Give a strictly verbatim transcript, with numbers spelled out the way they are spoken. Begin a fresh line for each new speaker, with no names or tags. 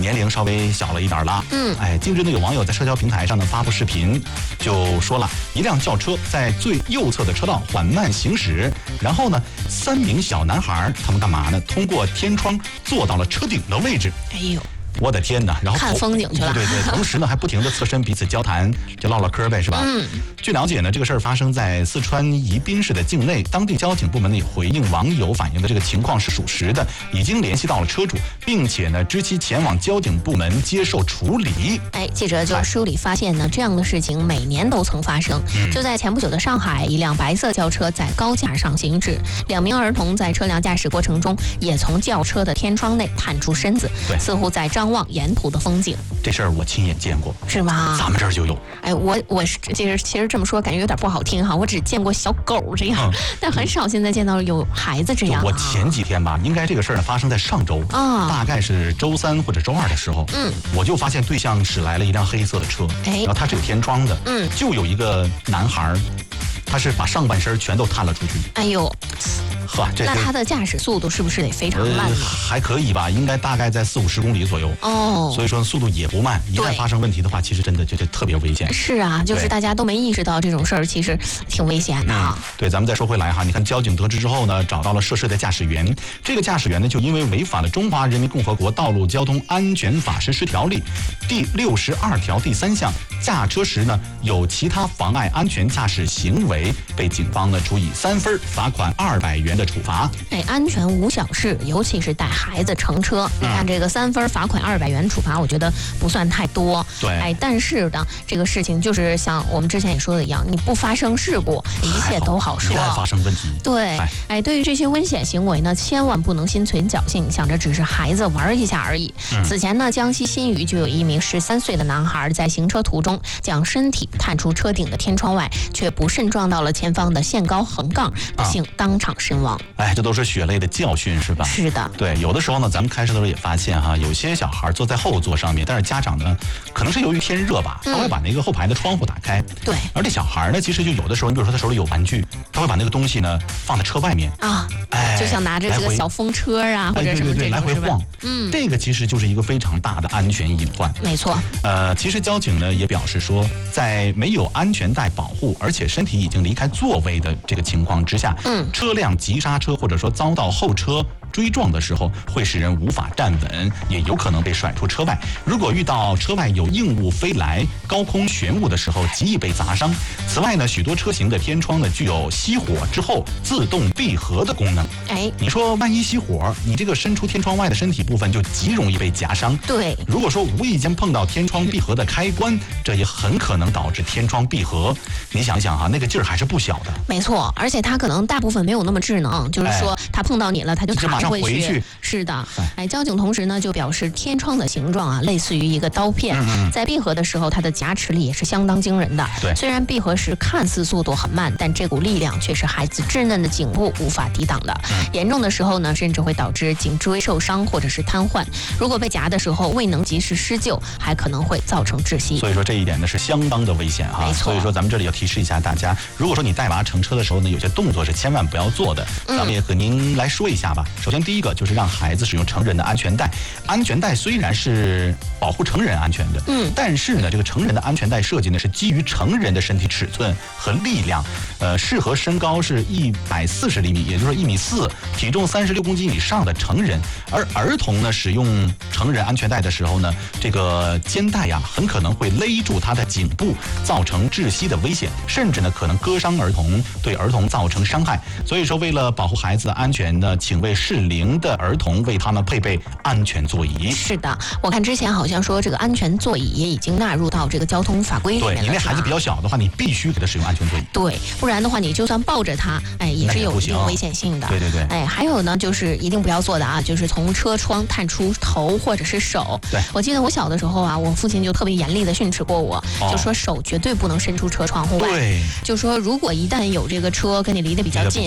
年龄稍微小了一点了。嗯，哎，近日呢，有网友在社交平台上呢发布视频，就说了一辆轿车在最右侧的车道缓慢行驶，然后呢，三名小男孩他们干嘛呢？通过天窗坐到了车顶的位置。
哎呦！
我的天哪！然后
看风景去了，
对对对，同时呢还不停地侧身彼此交谈，就唠唠嗑呗，是吧？嗯。据了解呢，这个事儿发生在四川宜宾市的境内，当地交警部门呢也回应网友反映的这个情况是属实的，已经联系到了车主，并且呢知其前往交警部门接受处理。
哎，记者就梳理发现呢，这样的事情每年都曾发生。嗯、就在前不久的上海，一辆白色轿车在高架上行驶，两名儿童在车辆驾驶过程中也从轿车的天窗内探出身子，似乎在张望沿途的风景。
这事儿我亲眼见过，
是吗？
咱们这儿就有。
哎，我我是其实其实这么说感觉有点不好听哈，我只见过小狗这样，嗯、但很少现在见到有孩子这样、啊。
我前几天吧，应该这个事儿呢发生在上周啊，大概是周三或者周二的时候，嗯，我就发现对向驶来了一辆黑色的车，哎，然后它是有天窗的，嗯，就有一个男孩，他是把上半身全都探了出去。
哎呦！
呵，这
那他的驾驶速度是不是得非常慢、呃？
还可以吧，应该大概在四五十公里左右。哦，所以说速度也不慢。一旦发生问题的话，其实真的就就特别危险。
是啊，就是大家都没意识到这种事儿，其实挺危险的、啊
嗯。对，咱们再说回来哈，你看交警得知之后呢，找到了涉事的驾驶员。这个驾驶员呢，就因为违反了《中华人民共和国道路交通安全法实施条例》第六十二条第三项，驾车时呢有其他妨碍安全驾驶行为，被警方呢处以三分，罚款二百元的处罚。
哎，安全无小事，尤其是带孩子乘车。你看这个三分罚款二百元处罚，我觉得不算太多。
对，
哎，但是呢，这个事情就是像我们之前也说的一样，你不发生事故，一切都好说。
一旦发生问题，
对，哎，对于这些危险行为呢，千万不能心存侥幸，想着只是孩子玩一下而已。嗯、此前呢，江西新余就有一名十三岁的男孩在行车途中将身体探出车顶的天窗外，却不慎撞到了前方的限高横杠，不幸当场身亡。
哎，这都是血泪的教训，是吧？
是的，
对，有的时候呢，咱们开车的时候也发现哈，有些小孩坐在后座上面，但是家长呢，可能是由于天热吧，他会把那个后排的窗户打开。
对、嗯，
而这小孩呢，其实就有的时候，你比如说他手里有玩具，他会把那个东西呢放在车外面啊，
哎，就像拿着这个小风车啊，或者什么这种，
来回晃。嗯，这个其实就是一个非常大的安全隐患。
没错。
呃，其实交警呢也表示说，在没有安全带保护，而且身体已经离开座位的这个情况之下，嗯，车辆急刹车或者说遭到后车追撞的时候，会使人无法站稳，也有可能被甩出车外。如果遇到车外有硬物飞来、高空悬物的时候，极易被砸伤。此外呢，许多车型的天窗呢具有熄火之后自动闭合的功能。哎，你说万一熄火，你这个伸出天窗外的身体部分就极容易被夹伤。
对，
如果说无意间碰到天窗闭合的开关，这也很可能导致天窗闭合。你想想哈，那个劲儿还是不小的。
没错，而且它可能大部分没有那么智能，就是说它碰到你了，它就弹回去。
回去
是的，哎，交警同时呢就表示，天窗的形状啊类似于一个刀片，嗯嗯在闭合的时候，它的夹持力也是相当惊人的。
对，
虽然闭合时看似速度很慢，但这股力量却是孩子稚嫩的颈部无法抵挡的。嗯、严重的时候呢，甚至会导致颈椎受伤或者是瘫痪。如果被夹的时候未能及时施救，还可能会造成窒息。
所以说这一点呢是相当的危险哈。
没错。
所以说咱们这里要提示一下大家，如果说你带娃乘车的时候呢，有些动作是千万不要做的，咱们也和您来说一下吧。嗯、首先第一个就是让孩子使用成人的安全带。安全带虽然是保护成人安全的，嗯，但是呢，这个成人的安全带设计呢是基于成人的身体尺寸和力量，呃，适合身高是一百四十厘米，也就是一米四，体重三十六公斤以上的成人。而儿童呢，使用成人安全带的时候呢，这个肩带呀，很可能会勒住他的颈部，造成窒息的危险，甚至呢可能割伤儿童，对儿童造成伤害。所以说，为了保护孩子的安全呢，请为适龄的儿童为他们配备安全座椅。
是的，我看之前好像说这个安全座椅也已经纳入到这个交通法规里面了。
对，你那孩子比较小的话，你必须给他使用安全座椅。
对，不然的话，你就算抱着他，哎，也是有一定危险性的。
对对对。
哎，还有呢，就是一定不要做的啊，就是从车窗探出头或者是手。
对，
我记得我小的时候啊，我父亲就特别严厉的训斥过我，哦、就说手绝对不能伸出车窗户外。
对，
就说如果一旦有这个车跟你离得比较近。